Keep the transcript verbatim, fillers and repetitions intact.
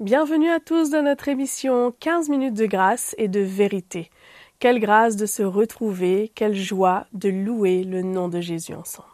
Bienvenue à tous dans notre émission quinze minutes de grâce et de vérité. Quelle grâce de se retrouver, quelle joie de louer le nom de Jésus ensemble.